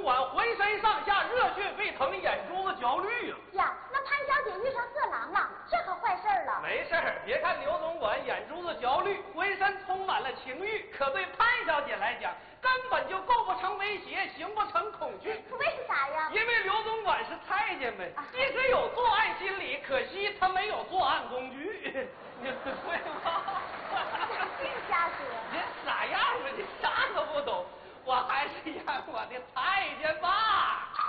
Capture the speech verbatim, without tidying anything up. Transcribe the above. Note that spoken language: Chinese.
管，浑身上下热血沸腾，眼珠子焦虑呀、 呀，那潘小姐遇上色狼了，这可坏事了。 没事儿，别看刘总管眼珠子焦虑，浑身充满了情欲，可对潘小姐来讲，根本就构不成威胁，形不成恐惧。 为啥呀？ 因为刘总管是太监呗，即使有作案心理，可惜他没有作案工具。你对吗？ 净瞎说。 你傻样吧，你啥都不懂。我还是演我的太监吧。